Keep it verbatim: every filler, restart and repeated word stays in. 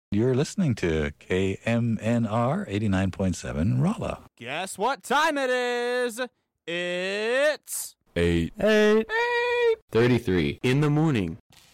You're listening to K M N R eighty-nine point seven Rolla. Guess what time it is? It's Eight. Eight. eight Thirty-three. In the morning.